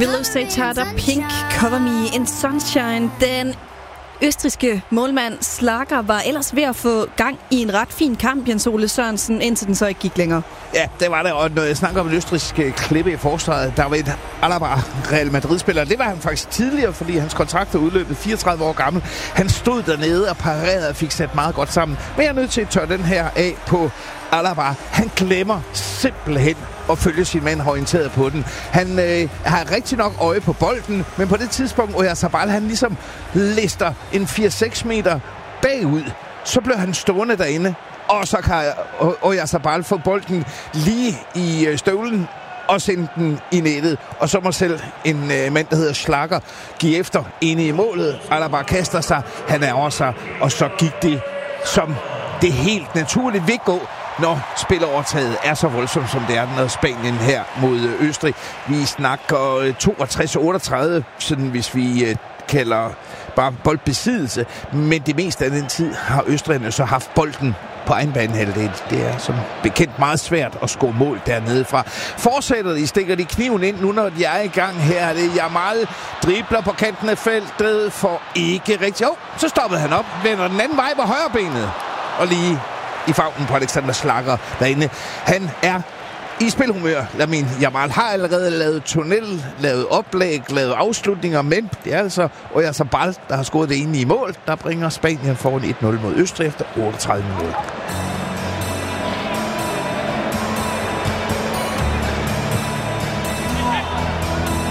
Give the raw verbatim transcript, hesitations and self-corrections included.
Willow Seychada, Pink, Cover Me in Sunshine. Den østrigske målmand Schlager var ellers ved at få gang i en ret fin kamp, Jens Ole Sørensen, indtil den så ikke gik længere. Ja, det var det, og når jeg snakker om en østrigsk klippe i forsvaret, der var et Alaba Real Madrid-spiller. Det var han faktisk tidligere, fordi hans kontrakt er udløbet, fireogtredive år gammel. Han stod dernede og parerede og fik sat meget godt sammen. Men jeg er nødt til at tørre den her af på Alaba. Han glemmer simpelthen at følge sin mand orienteret på den. Han øh, har rigtig nok øje på bolden, men på det tidspunkt, Oyarzabal, han ligesom lister en fire seks meter bagud, så blev han stående derinde, og så kan Oyarzabal få bolden lige i støvlen og sende den i nettet. Og så må selv en øh, mand, der hedder Schlager, give efter inde i målet. Alaba kaster sig, han er over sig, og så gik det, som det helt naturligt vil gå, når spilovertaget er så voldsomt, som det er, når Spanien her mod Østrig. Vi snakker toogtres otteogtredive, sådan hvis vi øh, kalder bare boldbesiddelse. Men det meste af den tid har østrigerne så haft bolden på egen banehalvdel. Det er som bekendt meget svært at score mål dernede fra. Fortsætter de, stikker de kniven ind nu, når de er i gang her. Det er Yamal, dribler på kanten af feltet, for ikke rigtigt. Jo, så stoppede han op, vender den anden vej på højrebenet. Og lige i favnen på Alexander Schlager derinde. Han er i spilhumør. Lamine Yamal har allerede lavet tunnel, lavet oplæg, lavet afslutninger, men det er altså Oyarzabal, der har scoret det ene i mål, der bringer Spanien foran et nul mod Østrig efter otteogtredive minutter.